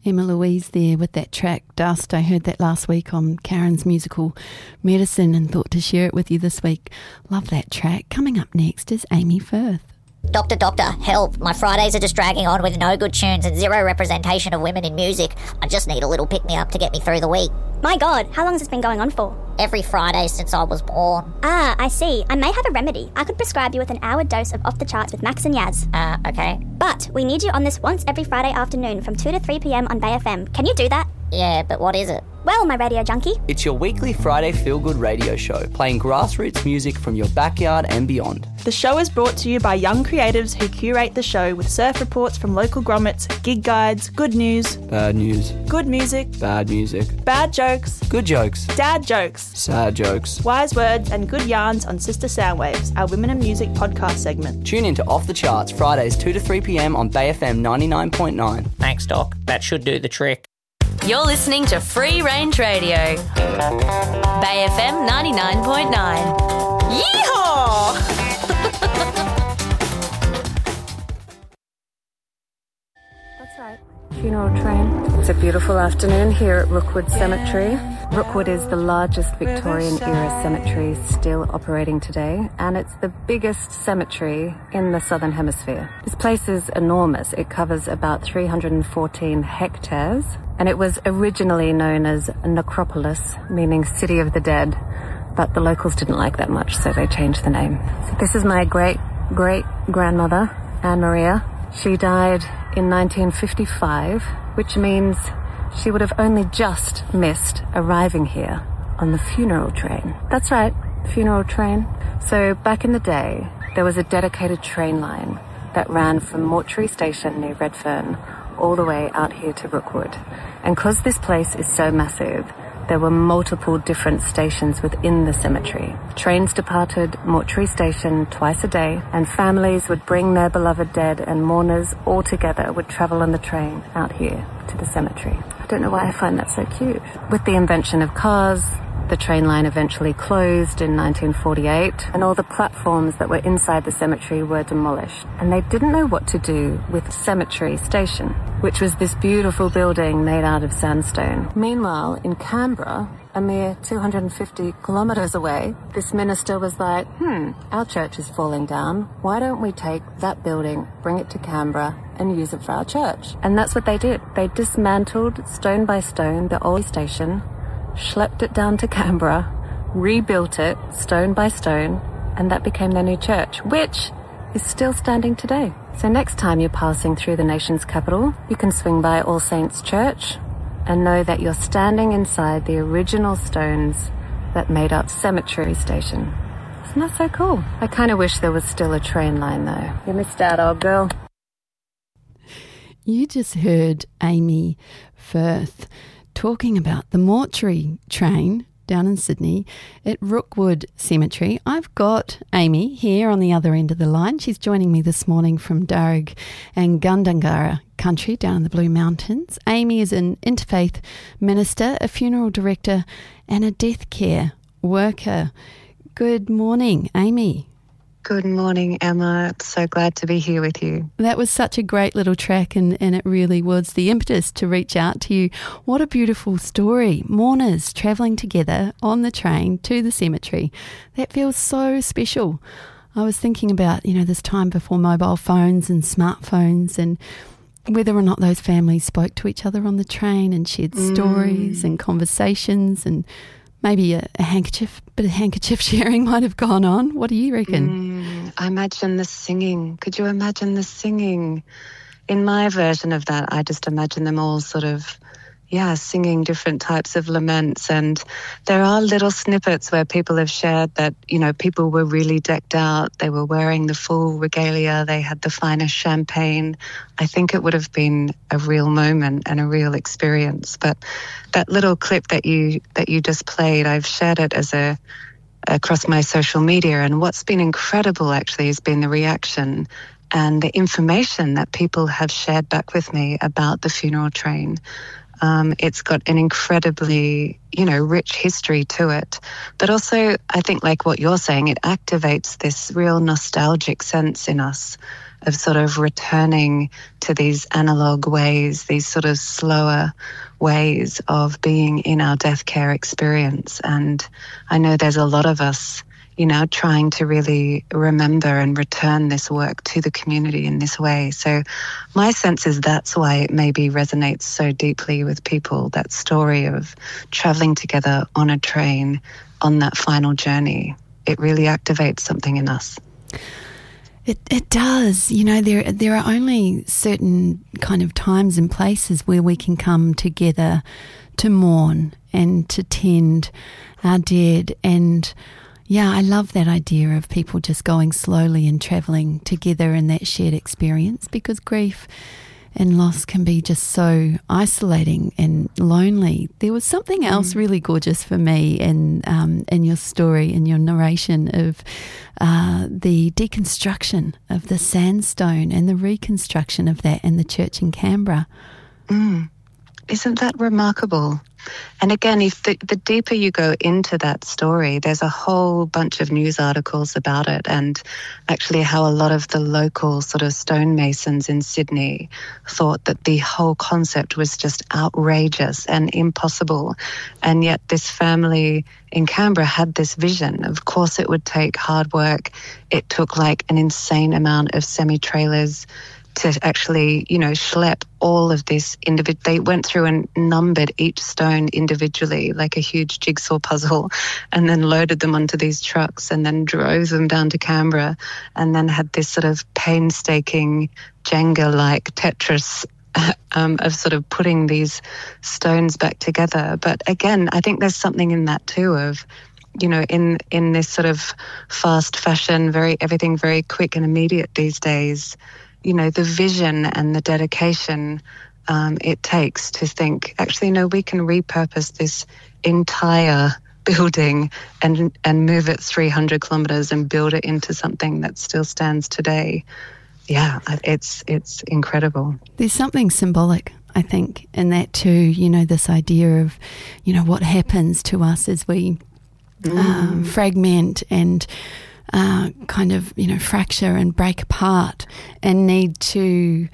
Emma Louise there with that track, Dust. I heard that last week on Karen's Musical Medicine and thought to share it with you this week. Love that track. Coming up next is Amy Firth. Doctor, help. My Fridays are just dragging on with no good tunes and zero representation of women in music. I just need a little pick-me-up to get me through the week. My God, how long has this been going on for? Every Friday since I was born. Ah, I see. I may have a remedy. I could prescribe you with an hour dose of Off the Charts with Max and Yaz. Okay. But we need you on this once every Friday afternoon from 2 to 3 p.m. on Bay FM. Can you do that? Yeah, but what is it? Well, my radio junkie. It's your weekly Friday feel-good radio show, playing grassroots music from your backyard and beyond. The show is brought to you by young creatives who curate the show with surf reports from local grommets, gig guides, good news, Bad news. good music, Bad music. bad jokes, Good jokes. dad jokes, Sad jokes. wise words and good yarns on Sister Soundwaves, our Women in Music podcast segment. Tune in to Off the Charts, Fridays 2 to 3 p.m. on Bay FM 99.9. Thanks, Doc. That should do the trick. You're listening to Free Range Radio. Bay FM 99.9. Yeehaw! That's right. Funeral train. It's a beautiful afternoon here at Rookwood Cemetery. Rookwood is the largest Victorian-era cemetery still operating today, and it's the biggest cemetery in the Southern Hemisphere. This place is enormous. It covers about 314 hectares, and it was originally known as Necropolis, meaning City of the Dead, but the locals didn't like that much, so they changed the name. This is my great-great-grandmother, Anne Maria. She died in 1955, which means she would have only just missed arriving here on the funeral train. That's right, funeral train. So back in the day, there was a dedicated train line that ran from Mortuary Station near Redfern all the way out here to Rookwood. And because this place is so massive, there were multiple different stations within the cemetery. Trains departed Mortuary Station twice a day, and families would bring their beloved dead, and mourners all together would travel on the train out here to the cemetery. I don't know why I find that so cute. With the invention of cars, the train line eventually closed in 1948, and all the platforms that were inside the cemetery were demolished. And they didn't know what to do with Cemetery Station, which was this beautiful building made out of sandstone. Meanwhile, in Canberra, a mere 250 kilometres away, this minister was like, our church is falling down. Why don't we take that building, bring it to Canberra, and use it for our church? And that's what they did. They dismantled, stone by stone, the old station, schlepped it down to Canberra, rebuilt it stone by stone, and that became their new church, which is still standing today. So next time you're passing through the nation's capital, you can swing by All Saints Church and know that you're standing inside the original stones that made up Cemetery Station. Isn't that so cool? I kind of wish there was still a train line though. You missed out, old girl. You just heard Amy Firth talking about the mortuary train down in Sydney at Rookwood Cemetery. I've got Amy here on the other end of the line. She's joining me this morning from Darug and Gundungurra country down in the Blue Mountains. Amy is an interfaith minister, a funeral director and a death care worker. Good morning, Amy. Good morning, Emma. So glad to be here with you. That was such a great little track, and it really was the impetus to reach out to you. What a beautiful story. Mourners travelling together on the train to the cemetery. That feels so special. I was thinking about, this time before mobile phones and smartphones, and whether or not those families spoke to each other on the train and shared stories and conversations, and maybe a bit of handkerchief sharing might have gone on. What do you reckon? I imagine the singing. Could you imagine the singing? In my version of that, I just imagine them all sort of, singing different types of laments. And there are little snippets where people have shared that, people were really decked out. They were wearing the full regalia. They had the finest champagne. I think it would have been a real moment and a real experience. But that little clip that you just played, I've shared it across my social media. And what's been incredible actually has been the reaction and the information that people have shared back with me about the funeral train. It's got an incredibly, rich history to it. But also, I think like what you're saying, it activates this real nostalgic sense in us of sort of returning to these analog ways, these sort of slower ways of being in our death care experience. And I know there's a lot of us, you know, trying to really remember and return this work to the community in this way. So my sense is that's why it maybe resonates so deeply with people, that story of traveling together on a train on that final journey. It really activates something in us. It does. You know, there are only certain kind of times and places where we can come together to mourn and to tend our dead. And yeah, I love that idea of people just going slowly and travelling together in that shared experience, because grief and loss can be just so isolating and lonely. There was something else really gorgeous for me in your story, in your narration of the deconstruction of the sandstone and the reconstruction of that in the church in Canberra. Isn't that remarkable? And again, if the deeper you go into that story, there's a whole bunch of news articles about it, and actually how a lot of the local sort of stonemasons in Sydney thought that the whole concept was just outrageous and impossible. And yet this family in Canberra had this vision. Of course it would take hard work. It took like an insane amount of semi-trailers to actually, you know, schlep all of this. They went through and numbered each stone individually like a huge jigsaw puzzle, and then loaded them onto these trucks and then drove them down to Canberra, and then had this sort of painstaking Jenga-like Tetris of sort of putting these stones back together. But again, I think there's something in that too of, you know, in this sort of fast fashion, everything very quick and immediate these days, you know, the vision and the dedication it takes to think, actually, no, we can repurpose this entire building and move it 300 kilometres and build it into something that still stands today. Yeah, it's incredible. There's something symbolic, I think, in that too, you know, this idea of, you know, what happens to us as we fragment and kind of, you know, fracture and break apart and need to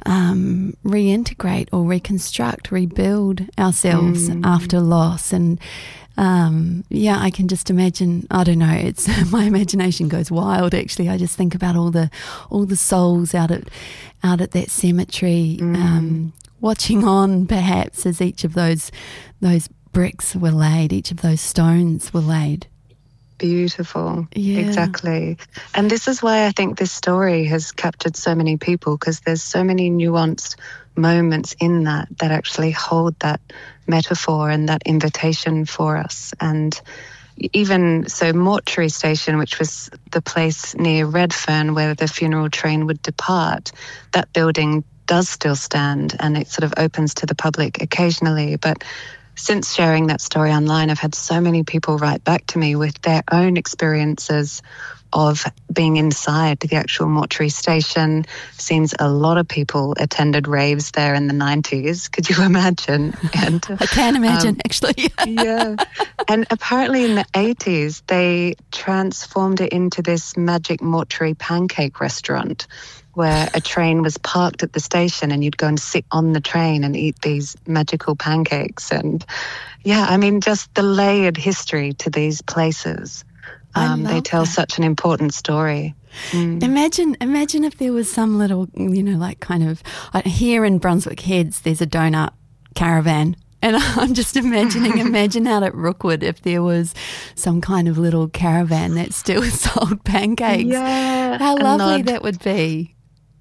reintegrate or reconstruct, rebuild ourselves after loss. And yeah, I can just imagine, I don't know, it's my imagination goes wild actually. I just think about all the souls out at that cemetery, watching on perhaps as each of those bricks were laid, each of those stones were laid. Beautiful. Yeah. Exactly. And this is why I think this story has captured so many people, because there's so many nuanced moments in that actually hold that metaphor and that invitation for us. And even so, Mortuary Station, which was the place near Redfern where the funeral train would depart, that building does still stand, and it sort of opens to the public occasionally. But since sharing that story online, I've had so many people write back to me with their own experiences of being inside the actual mortuary station. Seems a lot of people attended raves there in the 90s. Could you imagine? And I can imagine, actually. Yeah. And apparently in the 80s, they transformed it into this magic mortuary pancake restaurant, where a train was parked at the station and you'd go and sit on the train and eat these magical pancakes. And yeah, I mean, just the layered history to these places. They tell such an important story. Imagine if there was some little, you know, like kind of, here in Brunswick Heads, there's a donut caravan. And I'm just imagine out at Rookwood if there was some kind of little caravan that still sold pancakes. Yeah. How lovely that would be.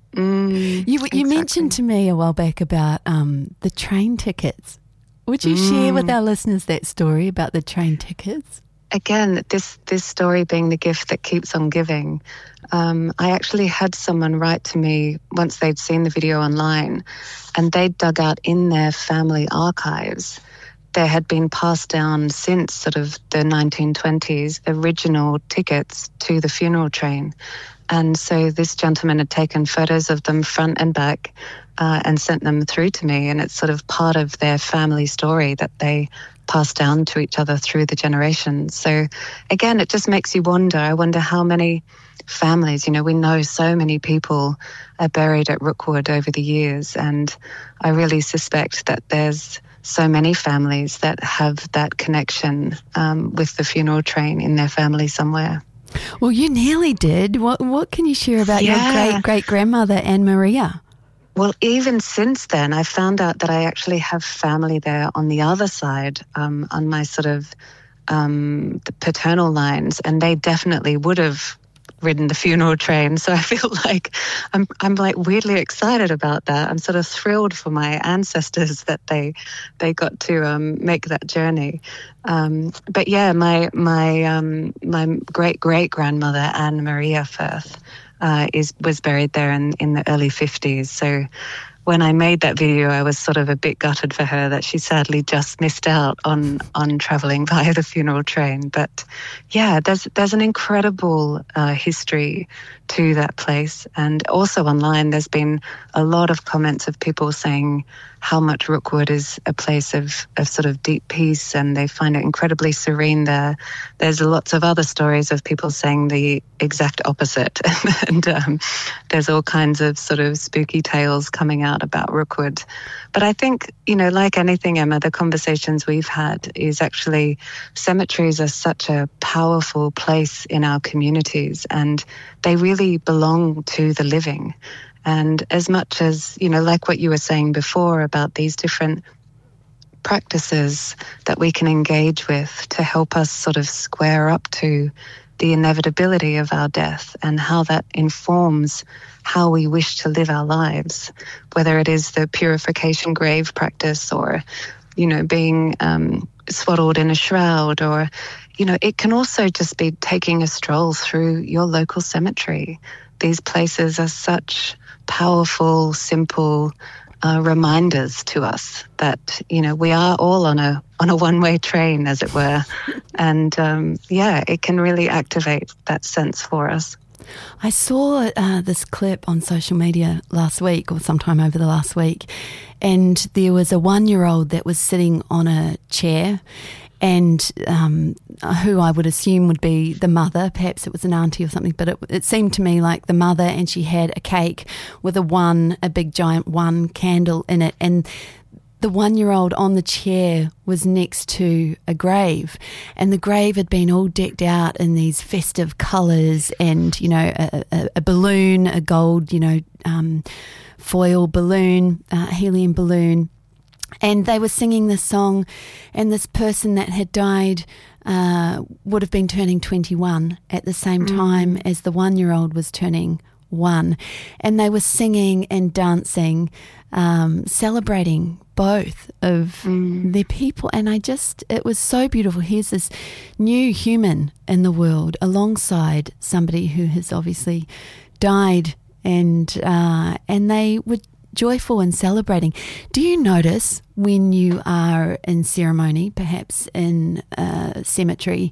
You mentioned to me a while back about the train tickets. Would you share with our listeners that story about the train tickets? Again, this story being the gift that keeps on giving. I actually had someone write to me once they'd seen the video online, and they'd dug out in their family archives. There had been passed down since sort of the 1920s original tickets to the funeral train. And so this gentleman had taken photos of them front and back and sent them through to me. And it's sort of part of their family story that they passed down to each other through the generations. So again, it just makes you wonder. I wonder how many families, we know so many people are buried at Rookwood over the years, and I really suspect that there's so many families that have that connection with the funeral train in their family somewhere. Well, you nearly did. What can you share about your great-great-grandmother, Anne Maria? Well, even since then, I found out that I actually have family there on the other side, on my sort of the paternal lines, and they definitely would have ridden the funeral train. So I feel like I'm like weirdly excited about that. I'm sort of thrilled for my ancestors that they got to make that journey. But yeah, my great grandmother Anne Maria Firth was buried there in the early 50s. So when I made that video, I was sort of a bit gutted for her that she sadly just missed out on travelling via the funeral train. But yeah, there's an incredible history to that place. And also online, there's been a lot of comments of people saying how much Rookwood is a place of sort of deep peace, and they find it incredibly serene there. There's lots of other stories of people saying the exact opposite. And there's all kinds of sort of spooky tales coming out about Rookwood. But I think, like anything, Emma, the conversations we've had is actually cemeteries are such a powerful place in our communities, and they really belong to the living. And as much as, like what you were saying before about these different practices that we can engage with to help us sort of square up to the inevitability of our death and how that informs how we wish to live our lives, whether it is the purification grave practice or, being swaddled in a shroud, or, it can also just be taking a stroll through your local cemetery. These places are such powerful, simple reminders to us that, we are all on a one-way train, as it were. And it can really activate that sense for us. I saw this clip on social media last week, or sometime over the last week, and there was a 1-year-old that was sitting on a chair, and who I would assume would be the mother. Perhaps it was an auntie or something, but it seemed to me like the mother, and she had a cake with a big giant 1 candle in it, and the 1-year-old on the chair was next to a grave, and the grave had been all decked out in these festive colours, and a balloon, a gold foil balloon, helium balloon. And they were singing this song, and this person that had died would have been turning 21 at the same time as the 1-year-old was turning 1. And they were singing and dancing, celebrating both of their people. And it was so beautiful. Here's this new human in the world alongside somebody who has obviously died, and they were joyful and celebrating. Do you notice when you are in ceremony, perhaps in a cemetery,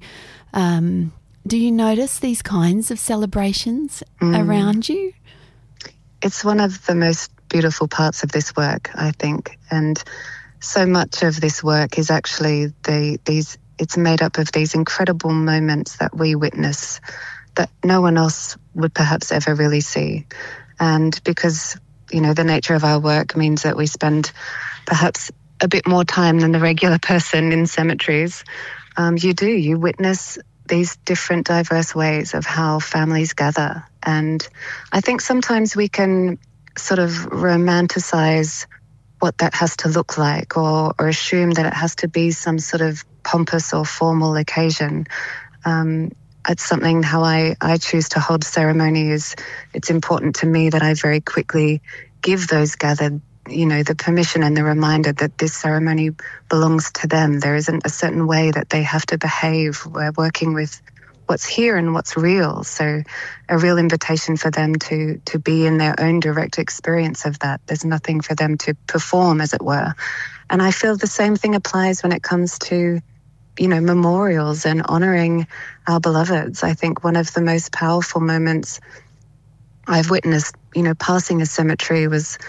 do you notice these kinds of celebrations around you? It's one of the most beautiful parts of this work, I think. And so much of this work is actually it's made up of these incredible moments that we witness that no one else would perhaps ever really see. And because the nature of our work means that we spend perhaps a bit more time than the regular person in cemeteries. You witness these different diverse ways of how families gather. And I think sometimes we can sort of romanticize what that has to look like, or assume that it has to be some sort of pompous or formal occasion. It's something how I choose to hold ceremony is it's important to me that I very quickly give those gathered, the permission and the reminder that this ceremony belongs to them. There isn't a certain way that they have to behave. We're working with what's here and what's real. So a real invitation for them to be in their own direct experience of that. There's nothing for them to perform, as it were. And I feel the same thing applies when it comes to memorials and honouring our beloveds. I think one of the most powerful moments I've witnessed, passing a cemetery was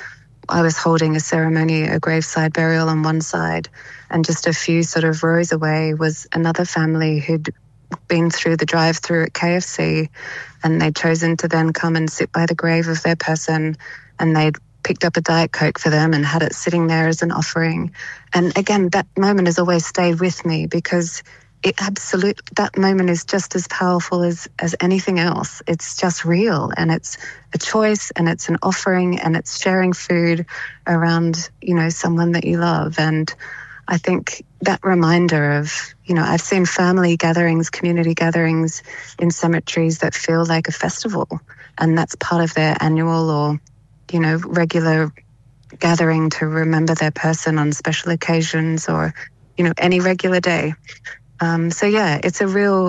I was holding a ceremony, a graveside burial on one side, and just a few sort of rows away was another family who'd been through the drive-through at KFC, and they'd chosen to then come and sit by the grave of their person, and they'd picked up a Diet Coke for them and had it sitting there as an offering. And again, that moment has always stayed with me, because that moment is just as powerful as anything else. It's just real, and it's a choice, and it's an offering, and it's sharing food around, someone that you love. And I think that reminder of, I've seen family gatherings, community gatherings in cemeteries that feel like a festival, and that's part of their annual or, regular gathering to remember their person on special occasions or, any regular day. It's a real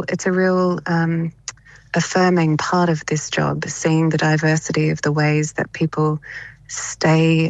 affirming part of this job, seeing the diversity of the ways that people stay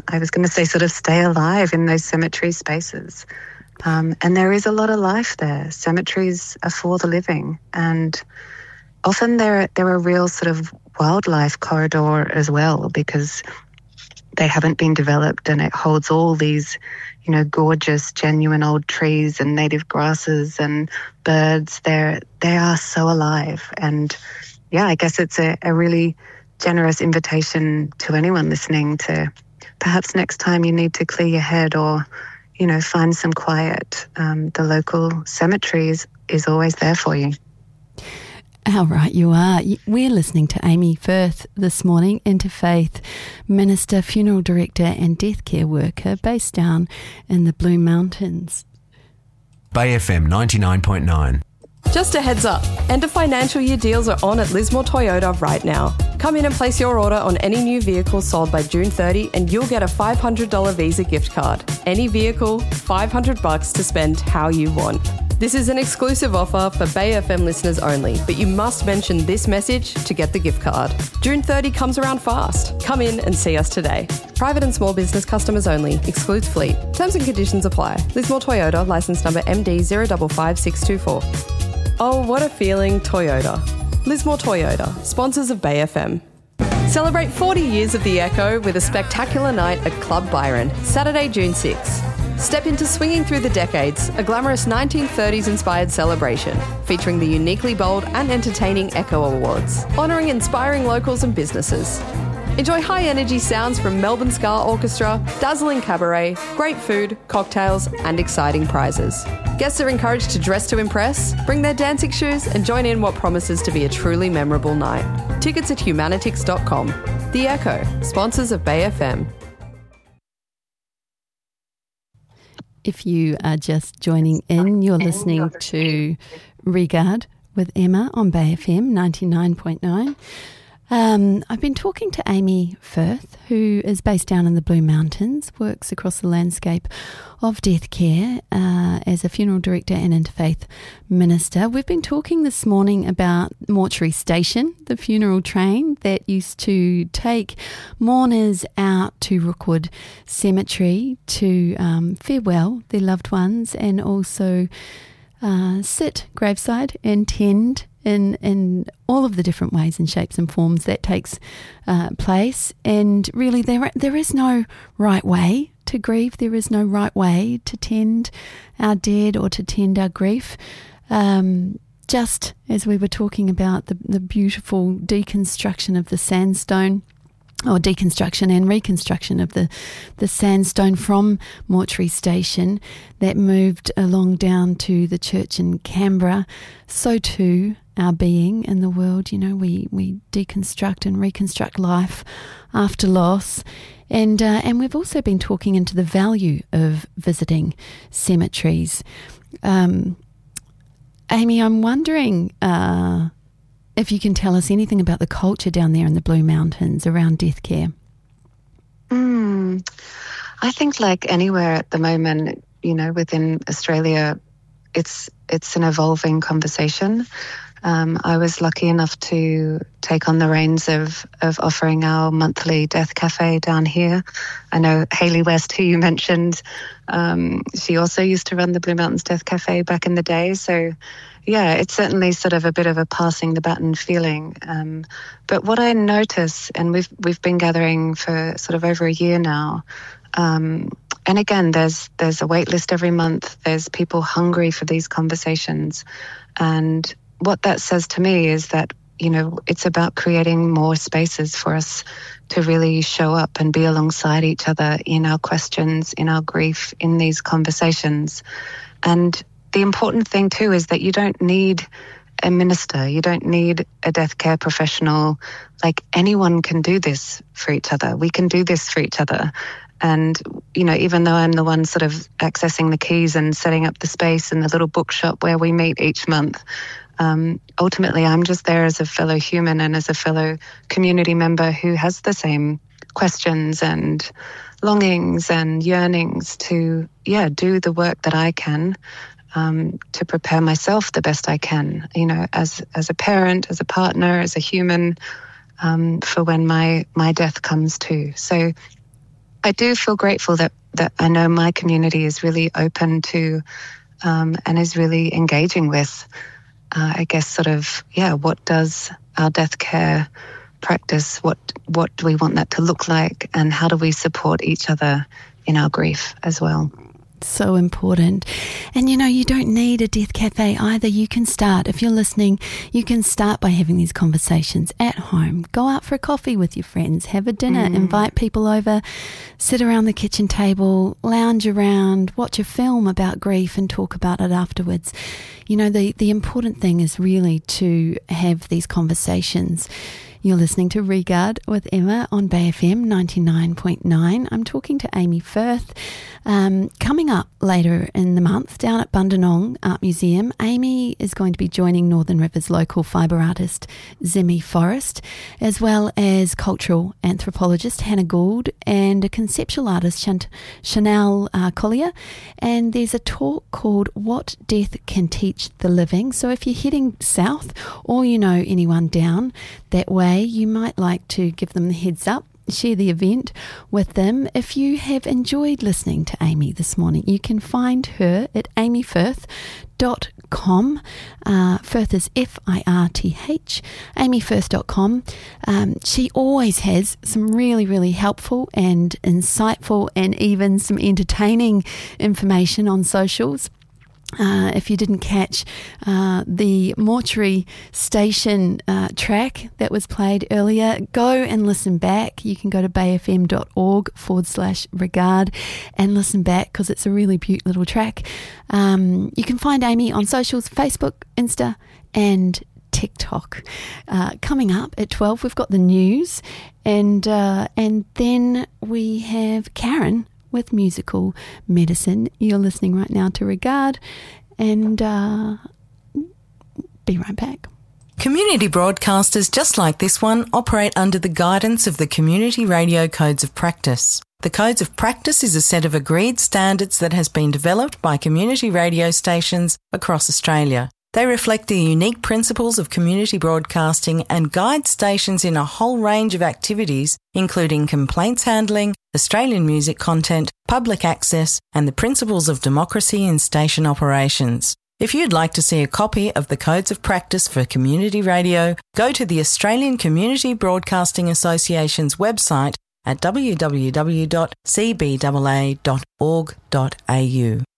alive in those cemetery spaces. And there is a lot of life there. Cemeteries are for the living, and often they're a real sort of wildlife corridor as well, because they haven't been developed, and it holds all these gorgeous, genuine old trees and native grasses and birds. They are so alive. And I guess it's a really generous invitation to anyone listening to perhaps next time you need to clear your head or, find some quiet. The local cemetery is always there for you. How right you are. We're listening to Amy Firth this morning, interfaith minister, funeral director and death care worker based down in the Blue Mountains. Bay FM 99.9. Just a heads up, end of financial year deals are on at Lismore Toyota right now. Come in and place your order on any new vehicle sold by June 30 and you'll get a $500 Visa gift card. Any vehicle, $500 to spend how you want. This is an exclusive offer for Bay FM listeners only, but you must mention this message to get the gift card. June 30 comes around fast. Come in and see us today. Private and small business customers only. Excludes fleet. Terms and conditions apply. Lismore Toyota, licence number MD 055624. Oh, what a feeling, Toyota. Lismore Toyota, sponsors of Bay FM. Celebrate 40 years of The Echo with a spectacular night at Club Byron, Saturday, June 6. Step into Swinging Through the Decades, a glamorous 1930s-inspired celebration featuring the uniquely bold and entertaining Echo Awards, honouring inspiring locals and businesses. Enjoy high-energy sounds from Melbourne Ska Orchestra, dazzling cabaret, great food, cocktails and exciting prizes. Guests are encouraged to dress to impress, bring their dancing shoes and join in what promises to be a truly memorable night. Tickets at humanitix.com. The Echo, sponsors of Bay FM. If you are just joining in, you're listening to Regard with Emma on Bay FM 99.9. I've been talking to Amy Firth, who is based down in the Blue Mountains, works across the landscape of death care as a funeral director and interfaith minister. We've been talking this morning about Mortuary Station, the funeral train that used to take mourners out to Rookwood Cemetery to farewell their loved ones and also sit graveside and tend in all of the different ways and shapes and forms that takes place. And really there is no right way to grieve. There is no right way to tend our dead or to tend our grief. Just as we were talking about the beautiful deconstruction of the sandstone, or deconstruction and reconstruction of the sandstone from Mortuary Station that moved along down to the church in Canberra, so too our being in the world. We deconstruct and reconstruct life after loss. And we've also been talking into the value of visiting cemeteries. Amy, I'm wondering if you can tell us anything about the culture down there in the Blue Mountains around death care. I think like anywhere at the moment, within Australia, it's an evolving conversation. I was lucky enough to take on the reins of offering our monthly Death Cafe down here. I know Hayley West, who you mentioned, she also used to run the Blue Mountains Death Cafe back in the day. So, yeah, it's certainly sort of a bit of a passing the baton feeling. But what I notice, and we've been gathering for sort of over a year now, and again, there's a wait list every month. There's people hungry for these conversations. And what that says to me is that, you know, it's about creating more spaces for us to really show up and be alongside each other in our questions, in our grief, in these conversations. And the important thing too is that you don't need a minister, you don't need a death care professional. Like, anyone can do this for each other. We can do this for each other. And, you know, even though I'm the one sort of accessing the keys and setting up the space in the little bookshop where we meet each month, ultimately I'm just there as a fellow human and as a fellow community member who has the same questions and longings and yearnings to, do the work that I can to prepare myself the best I can, you know, as a parent, as a partner, as a human, for when my death comes too. So I do feel grateful that I know my community is really open to and is really engaging with, I guess, sort of, what does our death care practice, what do we want that to look like, and how do we support each other in our grief as well. So important. And you know, you don't need a death cafe either. You can start, if you're listening, you can start by having these conversations at home. Go out for a coffee with your friends, have a dinner, invite people over, sit around the kitchen table, lounge around, watch a film about grief and talk about it afterwards. You know, the important thing is really to have these conversations. You're listening to Regard with Emma on Bay FM 99.9. I'm talking to Amy Firth. Coming up later in the month down at Bundanong Art Museum, Amy is going to be joining Northern Rivers local fibre artist Zimmy Forrest, as well as cultural anthropologist Hannah Gould and a conceptual artist Chanel Collier. And there's a talk called What Death Can Teach the Living. So if you're heading south or you know anyone down that way, you might like to give them the heads up, share the event with them. If you have enjoyed listening to Amy this morning, you can find her at amyfirth.com. Firth is F-I-R-T-H, amyfirth.com. She always has some really, really helpful and insightful and even some entertaining information on socials. If you didn't catch the Mortuary Station track that was played earlier, go and listen back. You can go to bayfm.org/regard and listen back because it's a really cute little track. You can find Amy on socials, Facebook, Insta and TikTok. Coming up at 12, we've got the news and then we have Karen with Musical Medicine. You're listening right now to Regard, and be right back. Community broadcasters just like this one operate under the guidance of the Community Radio Codes of Practice. The Codes of Practice is a set of agreed standards that has been developed by community radio stations across Australia. They reflect the unique principles of community broadcasting and guide stations in a whole range of activities, including complaints handling, Australian music content, public access, and the principles of democracy in station operations. If you'd like to see a copy of the Codes of Practice for Community Radio, go to the Australian Community Broadcasting Association's website at www.cbaa.org.au.